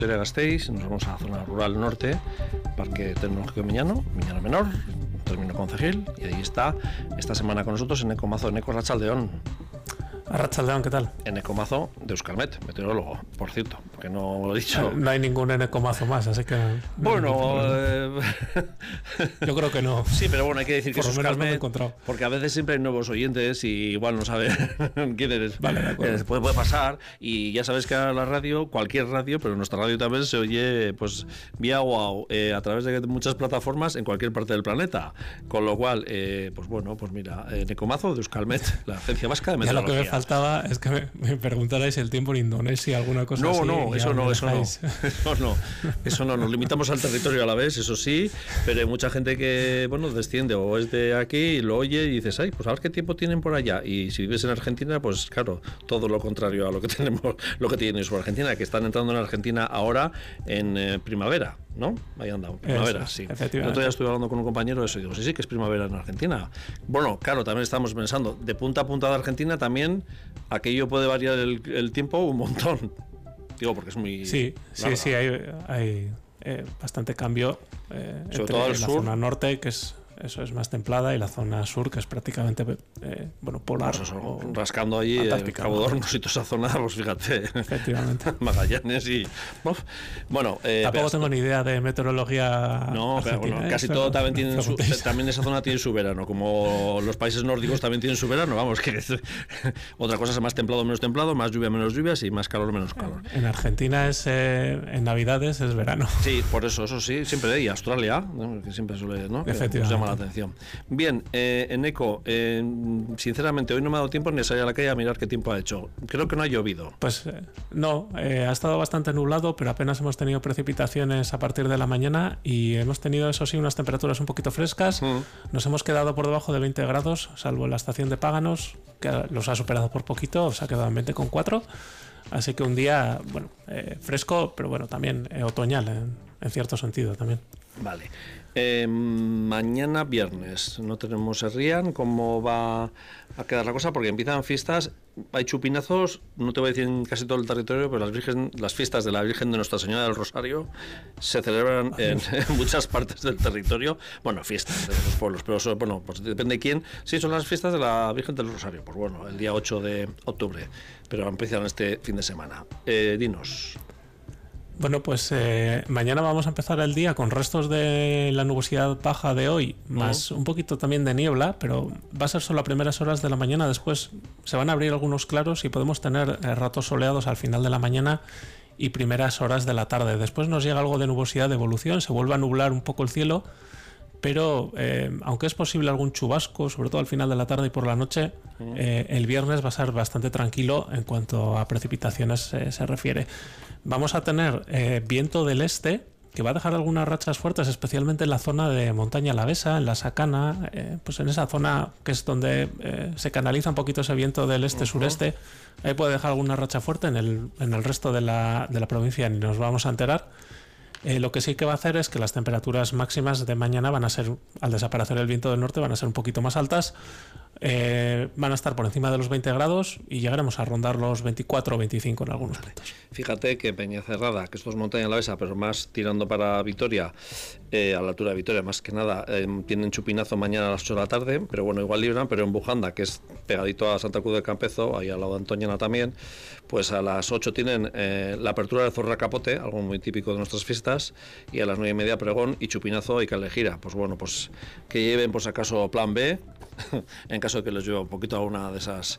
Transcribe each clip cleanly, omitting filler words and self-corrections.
de Gasteiz, nos vamos a la zona rural norte, Parque Tecnológico Miñano Menor, término concejil, y ahí está esta semana con nosotros Eneko Mazo. Eneko, Arratsaldeon. Arratsaldeon, ¿qué tal? Eneko Mazo de Euskalmet, meteorólogo, por cierto, porque no lo he dicho. No hay ningún Eneko Mazo más, así que... Bueno, yo creo que no. Sí, pero bueno, hay que decir que por es lo menos no lo he Euskalmet, encontrado. porque a veces siempre hay nuevos oyentes y igual no saben quién eres. Vale, de acuerdo. Puede pasar, y ya sabes que ahora la radio, cualquier radio, pero nuestra radio también se oye pues vía WOW, a través de muchas plataformas en cualquier parte del planeta, con lo cual, pues bueno, pues mira, Eneko Mazo de Euskalmet, la Agencia Vasca de Ya lo Meteorología. que me faltaba es que me preguntarais el tiempo en Indonesia, alguna cosa así. No, eso no, nos limitamos al territorio a la vez, eso sí, pero hay mucha gente que, bueno, desciende o es de aquí y lo oye y dices, ay, pues a ver qué tiempo tienen por allá, y si vives en Argentina, pues claro, todo lo contrario a lo que tenemos, lo que tienen sobre Argentina, que están entrando en Argentina ahora en primavera, ¿no? Ahí anda, primavera, sí. Efectivamente. El otro día estuve hablando con un compañero de eso y digo, sí, que es primavera en Argentina. Bueno, claro, también estamos pensando, de punta a punta de Argentina también, aquello puede variar el tiempo un montón. Digo, porque es muy... Sí, hay bastante cambio entre todo al la sur. zona norte, que es más templada, y la zona sur, que es prácticamente polar. Pues eso, o rascando allí Antártica, Cabo de Hornos y toda esa zona, pues fíjate. Efectivamente. Magallanes y... Bueno, Tampoco tengo ni idea de meteorología. No, pero bueno, casi pero todo también también esa zona tiene su verano, como los países nórdicos también tienen su verano, vamos, que otra cosa es más templado, menos templado, más lluvia, menos lluvias, y más calor, menos calor. En Argentina en Navidades es verano. Sí, por eso sí, siempre hay Australia, ¿no? Que siempre suele, ¿no? Que nos llama la atención. Bien, Eneko, sinceramente hoy no me ha dado tiempo ni a salir a la calle a mirar qué tiempo ha hecho. Creo que no ha llovido. Pues no, ha estado bastante nublado, pero apenas hemos tenido precipitaciones a partir de la mañana, y hemos tenido, eso sí, unas temperaturas un poquito frescas. Nos hemos quedado por debajo de 20 grados, salvo en la estación de Páganos, que los ha superado por poquito, se ha quedado en 20,4. Así que un día, bueno, fresco, pero bueno, también otoñal en cierto sentido también. Vale. Mañana viernes no tenemos Herrián. ¿Cómo va a quedar la cosa? Porque empiezan fiestas, hay chupinazos, no te voy a decir en casi todo el territorio, pero las fiestas de la Virgen de Nuestra Señora del Rosario se celebran en muchas partes del territorio. Bueno, fiestas de los pueblos, pero eso, bueno, pues depende de quién. Sí, son las fiestas de la Virgen del Rosario, pues bueno, el día 8 de octubre, pero empiezan este fin de semana. Dinos. Bueno, pues mañana vamos a empezar el día con restos de la nubosidad baja de hoy, más un poquito también de niebla, pero va a ser solo a primeras horas de la mañana. Después se van a abrir algunos claros y podemos tener ratos soleados al final de la mañana y primeras horas de la tarde. Después nos llega algo de nubosidad de evolución, se vuelve a nublar un poco el cielo, pero aunque es posible algún chubasco, sobre todo al final de la tarde y por la noche, el viernes va a ser bastante tranquilo en cuanto a precipitaciones se refiere. Vamos a tener viento del este, que va a dejar algunas rachas fuertes, especialmente en la zona de Montaña Alavesa, en la Sacana, pues en esa zona que es donde se canaliza un poquito ese viento del este-sureste. Ahí puede dejar alguna racha fuerte, en el resto de la provincia ni nos vamos a enterar. Lo que sí que va a hacer es que las temperaturas máximas de mañana van a ser, al desaparecer el viento del norte, van a ser un poquito más altas. Van a estar por encima de los 20 grados y llegaremos a rondar los 24 o 25 en algunos puntos. Fíjate que Peñacerrada, que esto es Montaña Alavesa, pero más tirando para Vitoria, a la altura de Vitoria, más que nada, tienen chupinazo mañana a las 8 de la tarde, pero bueno, igual libran, pero en Bujanda, que es pegadito a Santa Cruz del Campezo, ahí al lado de Antoñana también, pues a las 8 tienen la apertura del Zorra Capote, algo muy típico de nuestras fiestas, y a las 9:30 pregón y chupinazo y Calejira. Pues bueno, pues que lleven por si acaso plan B, en caso de que les llueva un poquito a una de esas...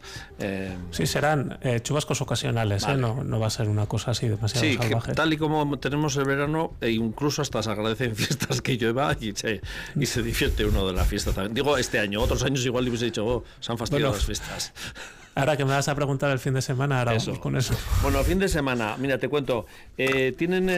Sí, serán chubascos ocasionales, vale. No va a ser una cosa así demasiado salvaje. Que tal y como tenemos el verano, e incluso hasta se agradecen fiestas que llueva y se divierte uno de la fiesta también. Digo, este año, otros años igual le hubiese dicho, se han fastidiado las fiestas. Ahora que me vas a preguntar el fin de semana, ahora vamos con eso. Bueno, fin de semana, mira, te cuento, tienen